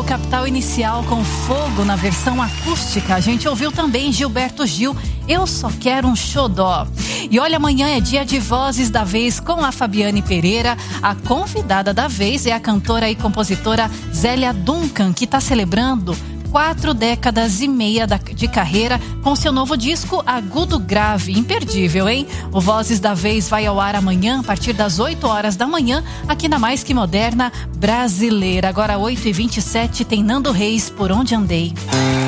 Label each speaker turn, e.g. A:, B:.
A: o Capital Inicial com Fogo na versão acústica. A gente ouviu também Gilberto Gil, Eu Só Quero um Xodó. E olha, amanhã é dia de Vozes da Vez com a Fabiane Pereira. A convidada da vez é a cantora e compositora Zélia Duncan, que está celebrando 4 décadas e meia de carreira com seu novo disco Agudo Grave. Imperdível, hein? O Vozes da Vez vai ao ar amanhã, a partir das 8 horas da manhã, aqui na Mais Que Moderna Brasileira. Agora 8h27, tem Nando Reis, Por Onde Andei.